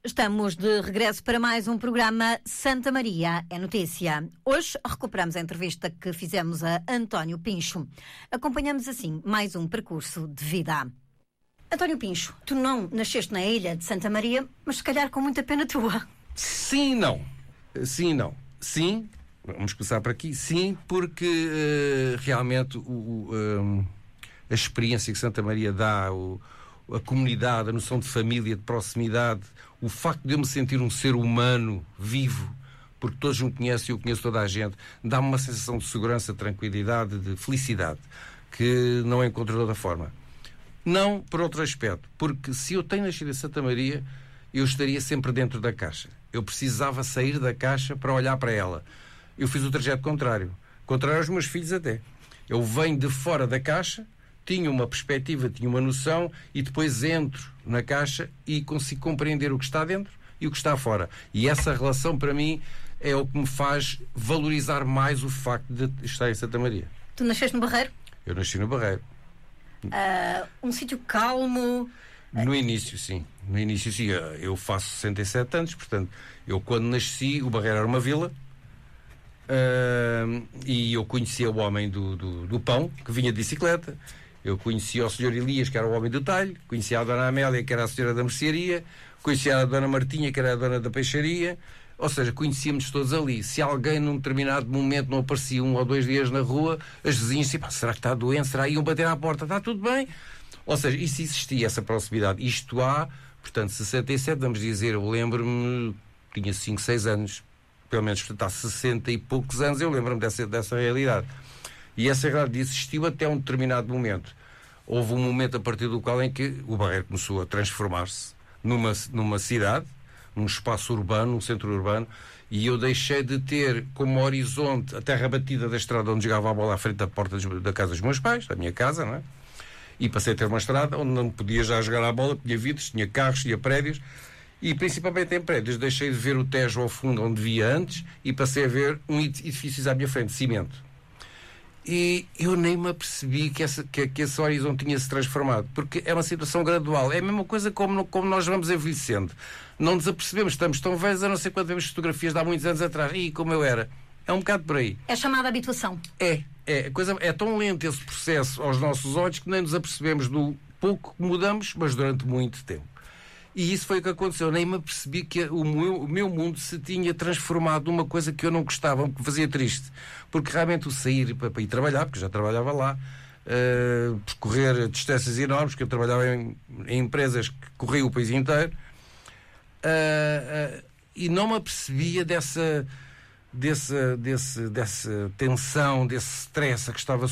Estamos de regresso para mais um programa Santa Maria é Notícia. Hoje recuperamos a entrevista que fizemos a António Pincho. Acompanhamos assim mais um percurso de vida. António Pincho, tu não nasceste na ilha de Santa Maria, mas se calhar com muita pena tua. Sim, não. Sim, não. Sim, vamos começar por aqui. Sim, porque realmente a experiência que Santa Maria dá, a comunidade, a noção de família, de proximidade, o facto de eu me sentir um ser humano vivo, porque todos me conhecem e eu conheço toda a gente, dá-me uma sensação de segurança, de tranquilidade, de felicidade, que não encontro de outra forma. Não por outro aspecto, porque se eu tenho nascido em Santa Maria, eu estaria sempre dentro da caixa. Eu precisava sair da caixa para olhar para ela. Eu fiz o trajeto contrário aos meus filhos até. Eu venho de fora da caixa, tinha uma perspectiva, tinha uma noção e depois entro na caixa e consigo compreender o que está dentro e o que está fora. E essa relação, para mim, é o que me faz valorizar mais o facto de estar em Santa Maria. Tu nasceste no Barreiro? Eu nasci no Barreiro. Um sítio calmo? No início, sim. No início, sim. Eu faço 67 anos, portanto, eu quando nasci, o Barreiro era uma vila, e eu conhecia o homem do pão, que vinha de bicicleta. Eu conhecia o Sr. Elias, que era o homem do talho, conhecia a Dona Amélia, que era a senhora da mercearia, conhecia a Dona Martinha, que era a dona da peixaria, ou seja, conhecíamos todos ali. Se alguém num determinado momento não aparecia 1 ou 2 dias na rua, as vizinhas diziam, será que está doente? Será que iam bater à porta? Está tudo bem? Ou seja, isso existia, essa proximidade. Isto há, portanto, 67, vamos dizer, eu lembro-me, tinha 5, 6 anos, pelo menos, portanto, há 60 e poucos anos, eu lembro-me dessa realidade. E essa realidade existiu até um determinado momento. Houve um momento a partir do qual em que o Barreiro começou a transformar-se numa cidade, num espaço urbano, num centro urbano, e eu deixei de ter como horizonte a terra batida da estrada onde jogava a bola à frente da porta da casa dos meus pais, da minha casa, não é? E passei a ter uma estrada onde não podia já jogar a bola, tinha vidros, tinha carros, tinha prédios, e principalmente em prédios. Deixei de ver o Tejo ao fundo onde via antes e passei a ver edifícios à minha frente, cimento. E eu nem me apercebi que esse horizonte tinha se transformado, porque é uma situação gradual. É a mesma coisa como nós vamos envelhecendo. Não nos apercebemos, estamos tão velhos, a não ser quando vemos fotografias de há muitos anos atrás. E como eu era. É um bocado por aí. É chamada habituação. É tão lento esse processo aos nossos olhos que nem nos apercebemos do pouco que mudamos, mas durante muito tempo. E isso foi o que aconteceu. Nem me apercebi que o meu mundo se tinha transformado numa coisa que eu não gostava, que me fazia triste. Porque realmente o sair para ir trabalhar, porque eu já trabalhava lá, percorrer distâncias enormes, porque eu trabalhava em empresas que corriam o país inteiro, e não me apercebia dessa tensão, desse stress a que estava